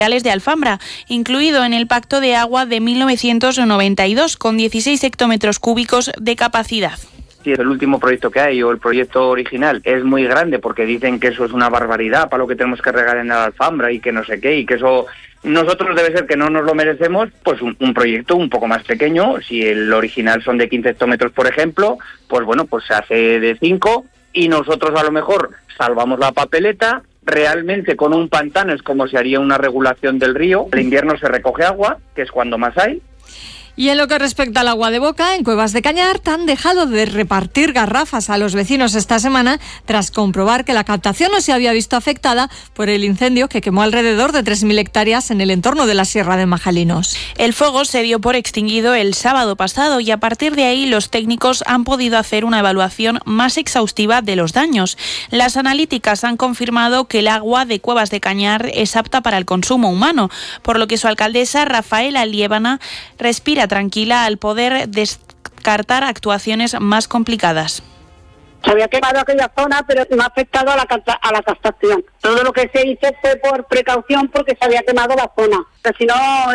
de Alfambra, incluido en el Pacto de Agua de 1992, con 16 hectómetros cúbicos de capacidad. Si el último proyecto que hay o el proyecto original es muy grande porque dicen que eso es una barbaridad para lo que tenemos que regar en la Alfambra y que no sé qué, y que eso nosotros debe ser que no nos lo merecemos, pues un proyecto un poco más pequeño. Si el original son de 15 hectómetros, por ejemplo, pues bueno, pues se hace de 5 y nosotros a lo mejor salvamos la papeleta. Realmente con un pantano es como se haría una regulación del río. El invierno se recoge agua, que es cuando más hay. Y en lo que respecta al agua de boca, en Cuevas de Cañar han dejado de repartir garrafas a los vecinos esta semana tras comprobar que la captación no se había visto afectada por el incendio que quemó alrededor de 3.000 hectáreas en el entorno de la Sierra de Majalinos. El fuego se dio por extinguido el sábado pasado y a partir de ahí los técnicos han podido hacer una evaluación más exhaustiva de los daños. Las analíticas han confirmado que el agua de Cuevas de Cañar es apta para el consumo humano, por lo que su alcaldesa, Rafaela Liébana, respira tranquila al poder descartar actuaciones más complicadas. Se había quemado aquella zona, pero no ha afectado a la captación. Todo lo que se hizo fue por precaución porque se había quemado la zona. Pero si no,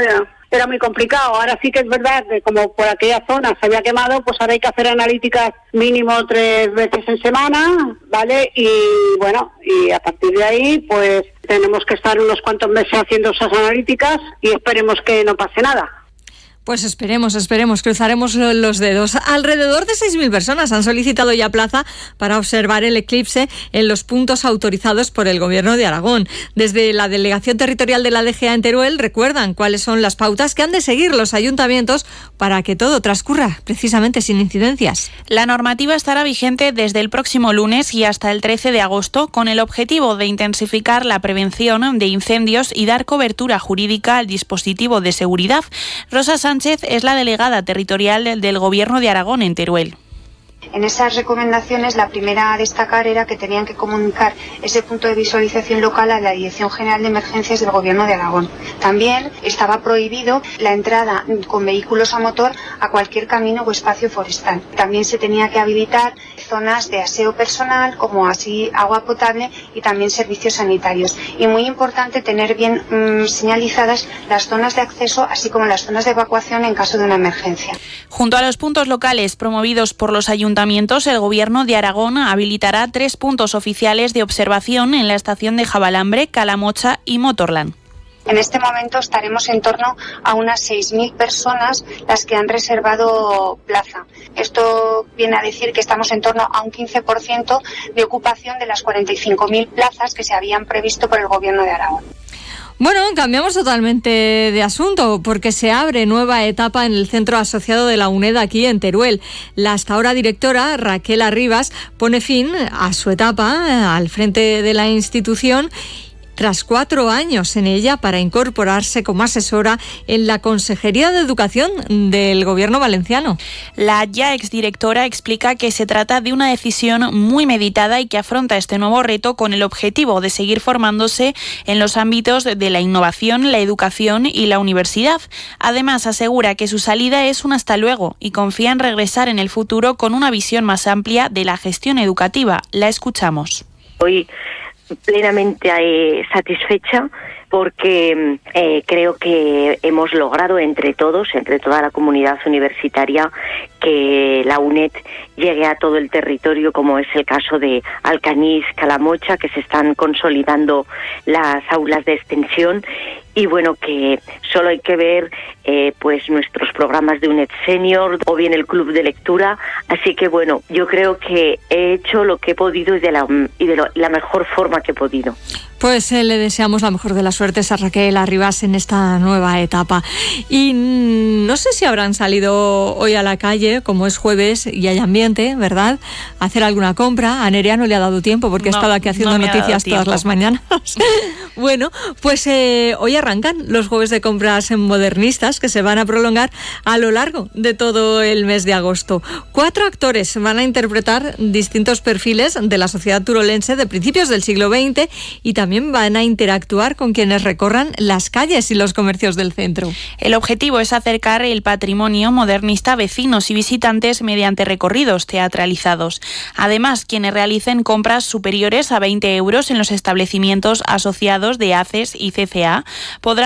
era muy complicado. Ahora sí que es verdad que como por aquella zona se había quemado, pues ahora hay que hacer analíticas mínimo 3 veces en semana, ¿vale? Y bueno, y a partir de ahí, pues tenemos que estar unos cuantos meses haciendo esas analíticas y esperemos que no pase nada. Pues esperemos, cruzaremos los dedos. Alrededor de 6.000 personas han solicitado ya plaza para observar el eclipse en los puntos autorizados por el Gobierno de Aragón. Desde la Delegación Territorial de la DGA en Teruel recuerdan cuáles son las pautas que han de seguir los ayuntamientos para que todo transcurra precisamente sin incidencias. La normativa estará vigente desde el próximo lunes y hasta el 13 de agosto con el objetivo de intensificar la prevención de incendios y dar cobertura jurídica al dispositivo de seguridad. Rosa Sánchez es la delegada territorial del Gobierno de Aragón en Teruel. En esas recomendaciones, la primera a destacar era que tenían que comunicar ese punto de visualización local a la Dirección General de Emergencias del Gobierno de Aragón. También estaba prohibido la entrada con vehículos a motor a cualquier camino o espacio forestal. También se tenía que habilitar zonas de aseo personal, como así agua potable y también servicios sanitarios. Y muy importante tener bien señalizadas las zonas de acceso, así como las zonas de evacuación en caso de una emergencia. Junto a los puntos locales promovidos por los ayuntamientos, el Gobierno de Aragón habilitará 3 puntos oficiales de observación en la estación de Javalambre, Calamocha y Motorland. En este momento estaremos en torno a unas 6.000 personas las que han reservado plaza. Esto viene a decir que estamos en torno a un 15% de ocupación de las 45.000 plazas que se habían previsto por el Gobierno de Aragón. Bueno, cambiamos totalmente de asunto porque se abre nueva etapa en el centro asociado de la UNED aquí en Teruel. La hasta ahora directora Raquel Arribas pone fin a su etapa al frente de la institución tras 4 años en ella para incorporarse como asesora en la Consejería de Educación del Gobierno valenciano. La ya exdirectora explica que se trata de una decisión muy meditada y que afronta este nuevo reto con el objetivo de seguir formándose en los ámbitos de la innovación, la educación y la universidad. Además, asegura que su salida es un hasta luego y confía en regresar en el futuro con una visión más amplia de la gestión educativa. La escuchamos. Hoy plenamente satisfecha porque creo que hemos logrado entre todos, entre toda la comunidad universitaria, que la UNED llegue a todo el territorio, como es el caso de Alcañiz, Calamocha, que se están consolidando las aulas de extensión. Y bueno, que solo hay que ver pues nuestros programas de UNED Senior o bien el club de lectura. Así que bueno, yo creo que he hecho lo que he podido y de la mejor forma que he podido. Pues le deseamos la mejor de las suertes a Raquel Arribas en esta nueva etapa. Y no sé si habrán salido hoy a la calle, como es jueves y hay ambiente, ¿verdad? A hacer alguna compra. A Nerea no le ha dado tiempo porque ha estado aquí haciendo noticias todas las mañanas. Bueno, pues hoy arrancan los jueves de compras modernistas que se van a prolongar a lo largo de todo el mes de agosto. 4 actores van a interpretar distintos perfiles de la sociedad turolense de principios del siglo XX y también también van a interactuar con quienes recorran las calles y los comercios del centro. El objetivo es acercar el patrimonio modernista a vecinos y visitantes mediante recorridos teatralizados. Además, quienes realicen compras superiores a 20 euros en los establecimientos asociados de ACES y CCA podrán